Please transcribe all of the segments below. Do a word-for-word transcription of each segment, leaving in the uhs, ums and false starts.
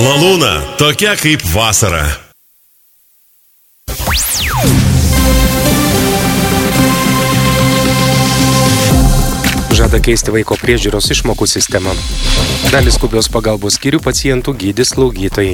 Lalūna, tokia kaip vasara. Žada keisti vaiko priežiūros išmokų sistemą. Dalis skubios pagalbos skyrių pacientų gydys slaugytojai.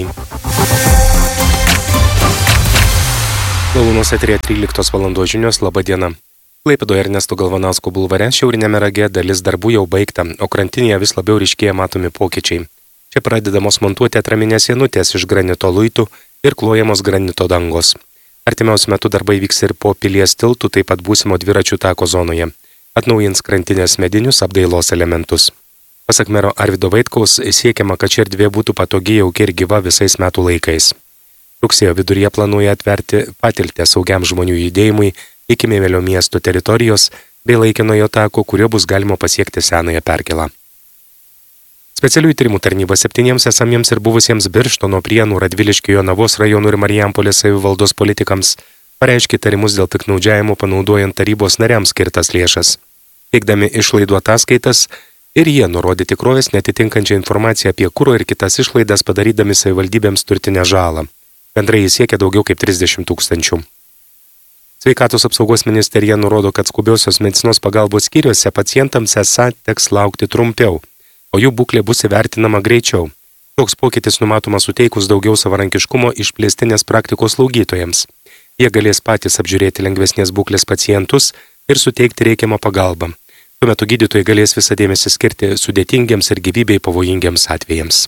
Lalūnos eteryje tryliktos valandos žinios, laba diena. Klaipėdoje Ernesto Galvanausko bulvare šiaurinėme rage dalis darbų jau baigta, o krantinėje vis labiau ryškėja matomi pokyčiai. Čia pradedamos montuoti atraminės sienutės iš granito luitų ir klojamos granito dangos. Artimiausiu metu darbai vyks ir po pilies tiltų, taip pat būsimo dviračių tako zonoje. Atnaujins krantinės medinius apdailos elementus. Pasak mero Arvydo Vaitkaus, siekiama, kad ši erdvė būtų patogi, jauki ir gyva visais metų laikais. Rugsėjo viduryje planuoja atverti patiltę saugiam žmonių judėjimui iki Mėmelio miesto teritorijos bei laikinojo tako, kurio bus galima pasiekti senąją perkėlą. Specialiųjų tyrimų tarnyba septyniems esamiems ir buvusiems Birštono, Prienų, Radviliškio, Jonavos rajonų ir Marijampolės savivaldos politikams pareiškė įtarimus dėl piktnaudžiavimo panaudojant tarybos nariams skirtas lėšas. Teikdami išlaidų ataskaitas ir jie nurodė tikrovės netitinkančią informaciją apie kuro ir kitas išlaidas, padarydami savivaldybėms turtinę žalą. Bendrai jis siekia daugiau kaip trisdešimt tūkstančių. Sveikatos apsaugos ministerija nurodo, kad skubiosios medicinos pagalbos skyriuose pacientams esą teks laukti trumpiau, o jų būklė bus įvertinama greičiau. Toks pokytis numatoma suteikus daugiau savarankiškumo išplėstinės praktikos slaugytojams. Jie galės patys apžiūrėti lengvesnės būklės pacientus ir suteikti reikiamą pagalbą. Tuo metu gydytojai galės visą dėmesį skirti sudėtingiams ir gyvybei pavojingiams atvejams.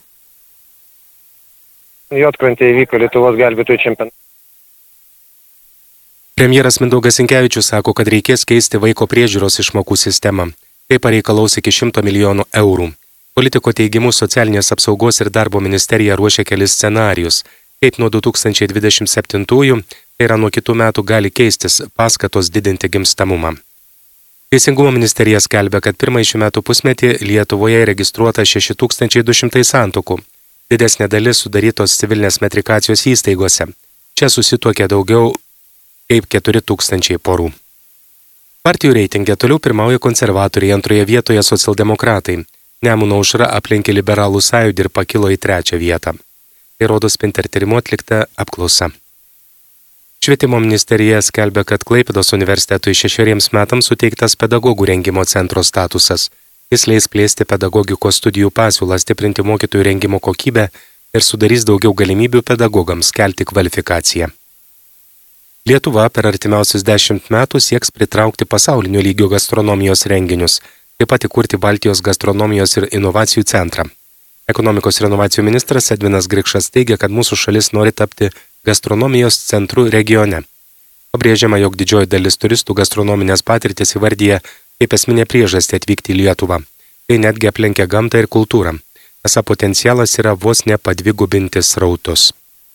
Juodkrantėje įvyko Lietuvos gelbėtojų čempionatas. Premjeras Mindaugas Sinkevičius sako, kad reikės keisti vaiko priežiūros išmokų sistemą. Tai pareikalaus iki šimto milijonų eurų. Politiko teigimu socialinės apsaugos ir darbo ministerija ruošia kelis scenarijus, kaip nuo du tūkstančiai dvidešimt septintųjų, tai yra nuo kitų metų, gali keistis paskatos didinti gimstamumą. Teisingumo ministerija skelbia, kad pirmąjį šių metų pusmetį Lietuvoje registruota šeši tūkstančiai du šimtai santuokų. Didesnė dalis sudarytos civilinės metrikacijos įstaigose. Čia susituokė daugiau kaip keturi tūkstančiai porų. Partijų reitinge toliau pirmauja konservatoriai, antroje vietoje socialdemokratai. Nemuno aušra aplenkė liberalų sąjūdį ir pakilo į trečią vietą. Tai rodo Spinter tyrimo atlikta apklausa. Švietimo ministerija skelbia, kad Klaipėdos universitetui šešeriems metams suteiktas pedagogų rengimo centro statusas. Jis leis plėsti pedagogikos studijų pasiūlą, stiprinti mokytojų rengimo kokybę ir sudarys daugiau galimybių pedagogams kelti kvalifikaciją. Lietuva per artimiausius dešimt metų sieks pritraukti pasaulinio lygio gastronomijos renginius, taip pat įkurti Baltijos gastronomijos ir inovacijų centrą. Ekonomikos ir inovacijų ministras Edvinas Grikšas teigia, kad mūsų šalis nori tapti gastronomijos centru regione. Pabrėžiama, jog didžioji dalis turistų gastronominės patirtis įvardyja kaip esminė priežastį atvykti į Lietuvą. Tai netgi aplenkia gamtą ir kultūrą. Esą potencialas yra vos nepadvigubinti srautus.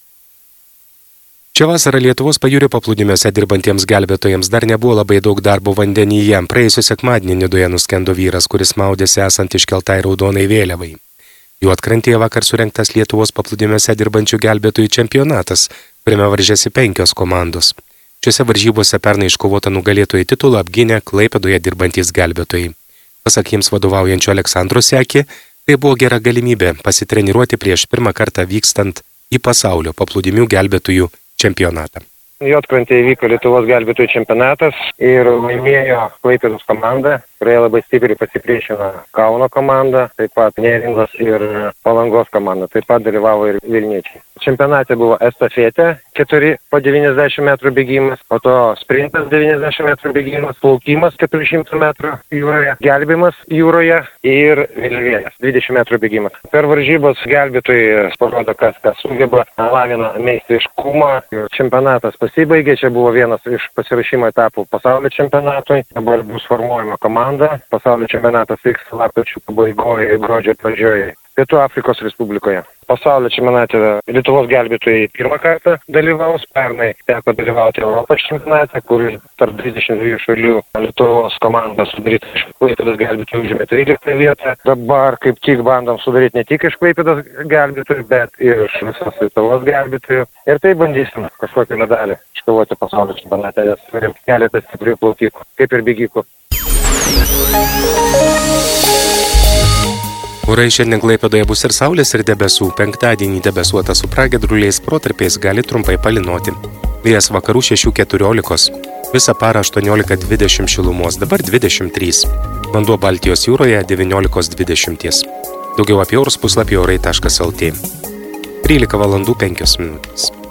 Čia vasarą Lietuvos pajūrio paplūdimiuose dirbantiems gelbėtojams dar nebuvo labai daug darbo vandenyje. Praėjusio sekmadienį Nidoje nuskendo vyras, kuris maudėsi esant iškeltai raudonai vėliavai. Juodkrantėje vakar surengtas Lietuvos paplūdimiuose dirbančių gelbėtojų čempionatas, kuriame varžėsi penkios komandos. Šiuose varžybose pernai iškovotą nugalėtojų titulą apgynė Klaipėdoje dirbantys gelbėtojai. Pasak jiems vadovaujančio Aleksandro Sekį, tai buvo gera galimybė pasitreniruoti prieš pirmą kartą vykstant į pasaulio paplūdimių gelbėtojų čempionatą. Juodkrantėje įvyko Lietuvos gelbėtojų čempionatas ir laimėjo Klaipėdos komanda, kurioje labai stipriai pasipriešino Kauno komanda, taip pat Neringos ir Palangos komanda, taip pat dalyvavo ir vilniečiai. Čempionate buvo estafetė, keturi po devyniasdešimt metrų bėgimas, po to sprintas devyniasdešimt metrų bėgimas, plaukimas keturi šimtai metrų jūroje, gelbėjimas jūroje ir vėliavėlės dvidešimt metrų bėgimas. Per varžybas gelbėtojai parodo, kas kas sugeba, lavina meistriškumą. Čempionatas pasibaigė, čia buvo vienas iš pasirašymo etapų pasaulio čempionatui. Dabar bus formuojama komanda. Pasaulio čempionatas vyks lapkričio pabaigoje ir gruodžio pradžioje Pietų Afrikos Respublikoje. Pasaulio čempionate Lietuvos gelbėtojai pirmą kartą dalyvaus. Pernai teko dalyvauti Europos čempionate, kur tarp dvidešimt dviejų šalių Lietuvos komanda sudaryta iš Klaipėdos gelbėtojų užėmė tryliktą vietą. Dabar kaip tik bandom sudaryti ne tik iš Klaipėdos gelbėtojų, bet ir iš visos Lietuvos gelbėtojų. Ir tai bandysim kažkokį medalį iškovoti pasaulio čempionate, nes turim keletą stiprių plaukikų, kaip ir bėgikų. Orai šiandien Klaipėdoje bus ir saulės, ir debesų. Penktadienį debesuota su pragiedruliais, protarpiais gali trumpai palynoti. Vėjas vakarų šešių keturiolikos. Visą parą aštuoniolika dvidešimt šilumos, dabar dvidešimt trys. Vanduo Baltijos jūroje devyniolika dvidešimt. Daugiau apie orus puslapį orai taškas lt. trylika valandų penkios minutės.